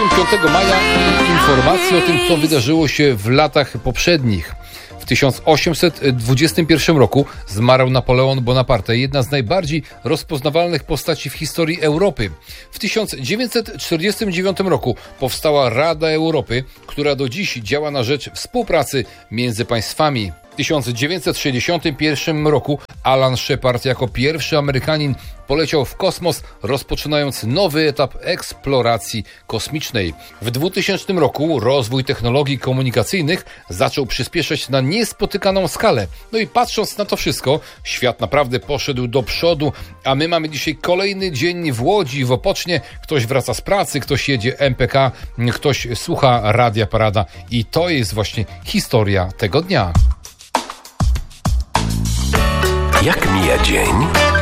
5 maja i informacje o tym, co wydarzyło się w latach poprzednich. W 1821 roku zmarł Napoleon Bonaparte, jedna z najbardziej rozpoznawalnych postaci w historii Europy. W 1949 roku powstała Rada Europy, która do dziś działa na rzecz współpracy między państwami. W 1961 roku Alan Shepard jako pierwszy Amerykanin poleciał w kosmos, rozpoczynając nowy etap eksploracji kosmicznej. W 2000 roku rozwój technologii komunikacyjnych zaczął przyspieszać na niespotykaną skalę. No i patrząc na to wszystko, świat naprawdę poszedł do przodu, a my mamy dzisiaj kolejny dzień w Łodzi, w Opocznie. Ktoś wraca z pracy, ktoś jedzie MPK, ktoś słucha Radia Parada i to jest właśnie historia tego dnia. Jak mija dzień?